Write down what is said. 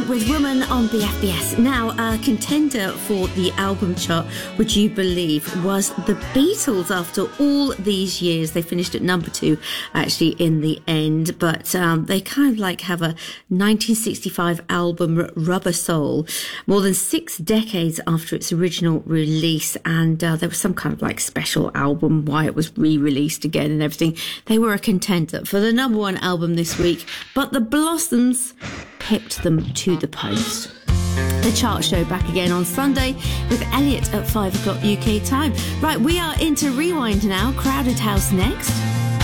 with Woman on BFBS. Now, a contender for the album chart, would you believe, was the Beatles after all these years. They finished at number 2, actually, in the end. But they kind of like have a 1965 album, Rubber Soul, more than 6 decades after its original release. And there was some kind of like special album, why it was re-released again and everything. They were a contender for the number 1 album this week. But the Blossoms pipped them to the post. The chart show back again on Sunday with Elliot at 5 o'clock UK time. Right, we are into Rewind now. Crowded House next.